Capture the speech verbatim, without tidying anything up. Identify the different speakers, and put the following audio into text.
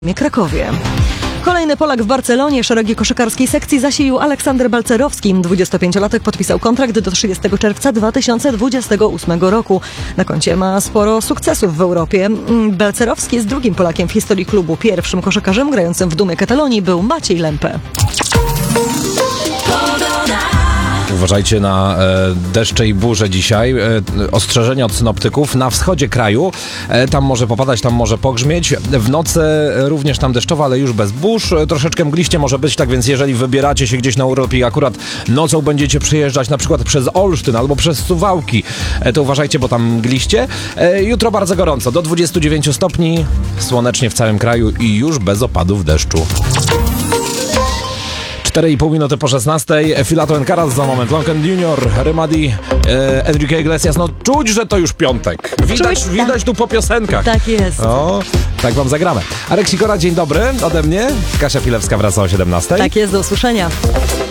Speaker 1: Krakowie. Kolejny Polak w Barcelonie szeregi koszykarskiej sekcji zasilił Aleksander Balcerowski. dwudziestopięciolatek podpisał kontrakt do trzydziestego czerwca dwa tysiące dwudziestego ósmego roku. Na koncie ma sporo sukcesów w Europie. Balcerowski jest drugim Polakiem w historii klubu. Pierwszym koszykarzem grającym w Dumie Katalonii był Maciej Lempę.
Speaker 2: Uważajcie na e, deszcze i burze dzisiaj. E, ostrzeżenia od synoptyków. Na wschodzie kraju e, tam może popadać, tam może pogrzmieć. W nocy również tam deszczowo, ale już bez burz. E, troszeczkę mgliście może być, tak więc jeżeli wybieracie się gdzieś na Europie i akurat nocą będziecie przyjeżdżać na przykład przez Olsztyn albo przez Suwałki, e, to uważajcie, bo tam mgliście. E, jutro bardzo gorąco, do dwudziestu dziewięciu stopni, słonecznie w całym kraju i już bez opadów deszczu. cztery i pół minuty po szesnastej. Filato and Karas za moment. Long and Junior, Remadi, e, Enrique Iglesias. No czuć, że to już piątek. Widać,
Speaker 1: Czuć,
Speaker 2: widać
Speaker 1: tak.
Speaker 2: tu po piosenkach.
Speaker 1: Tak jest.
Speaker 2: O, tak wam zagramy. Arek Sikora, dzień dobry ode mnie. Kasia Pilewska wraca o siedemnastej.
Speaker 1: Tak jest, do usłyszenia.